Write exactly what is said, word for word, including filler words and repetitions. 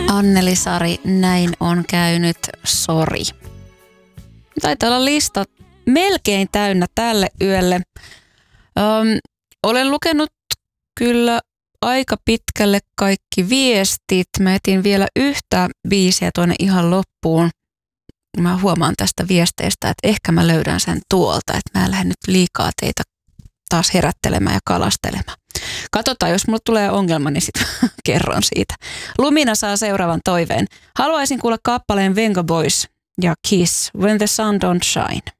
Anneli Sari, näin on käynyt, sori. Taitaa olla lista melkein täynnä tälle yölle. Öm, olen lukenut kyllä aika pitkälle kaikki viestit. Mä etin vielä yhtä biisiä tuonne ihan loppuun. Mä huomaan tästä viesteistä, että ehkä mä löydän sen tuolta, että mä en lähde nyt liikaa teitä taas herättelemään ja kalastelemaan. Katsotaan, jos mulle tulee ongelma, niin sitten kerron siitä. Lumina saa seuraavan toiveen. Haluaisin kuulla kappaleen Venga Boys ja Kiss, When the Sun Don't Shine.